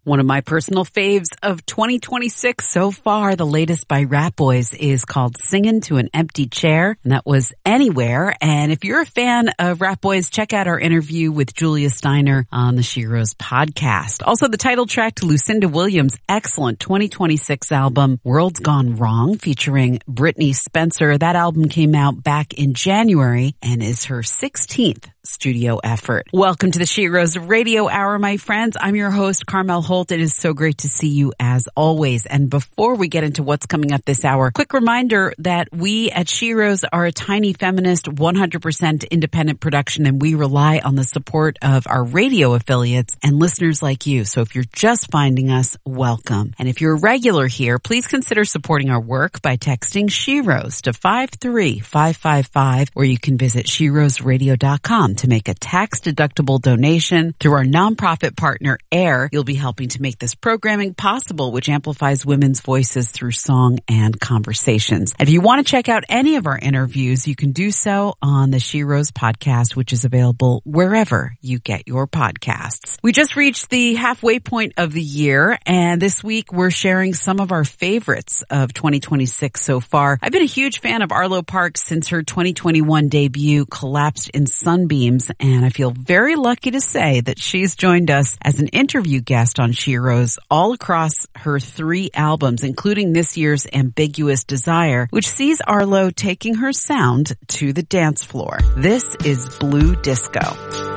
One of my personal faves of 2026 so far, the latest by Rat Boys, is called Singin' to an Empty Chair, and that was Anywhere. And if you're a fan of Rat Boys, check out our interview with Julia Steiner on the Sheroes podcast. Also, the title track to Lucinda Williams' excellent 2026 album, World's Gone Wrong, featuring Brittany Spencer. That album came out back in January and is her 16th studio effort. Welcome to the Sheroes Radio Hour, my friends. I'm your host, Carmel Holt. It is so great to see you as always. And before we get into what's coming up this hour, quick reminder that we at Sheroes are a tiny feminist, 100% independent production, and we rely on the support of our radio affiliates and listeners like you. So if you're just finding us, welcome. And if you're a regular here, please consider supporting our work by texting Sheroes to 53555, or you can visit SheroesRadio.com to make a tax-deductible donation. Through our nonprofit partner, AIR, you'll be helping to make this programming possible, which amplifies women's voices through song and conversations. And if you want to check out any of our interviews, you can do so on the Sheroes podcast, which is available wherever you get your podcasts. We just reached the halfway point of the year, and this week we're sharing some of our favorites of 2026 so far. I've been a huge fan of Arlo Parks since her 2021 debut, Collapsed in Sunbeams, and I feel very lucky to say that she's joined us as an interview guest on Sheroes all across her 3 albums, including this year's Ambiguous Desire, which sees Arlo taking her sound to the dance floor. This is Blue Disco.